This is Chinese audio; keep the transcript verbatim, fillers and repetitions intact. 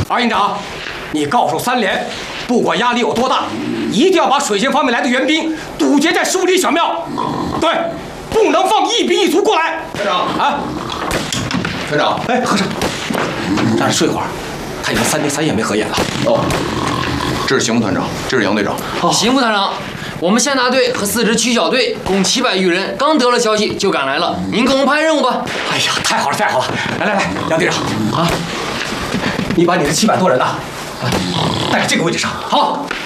二营长，你告诉三连，不管压力有多大，一定要把水晶方面来的援兵堵截在十五里小庙。对，不能放一兵一卒过来。 团长啊， 团长， 哎，和尚，让他睡会儿，他已经三天三夜没合眼了。 哦，这是刑部团长，这是杨队长。 哦、刑部团长。 我们县大队和四支区小队共七百余人，刚得了消息就赶来了。您给我们派任务吧。 哎呀，太好了，太好了！来来来，杨队长啊，你把你的七百多人呐，啊，带到这个位置上。好。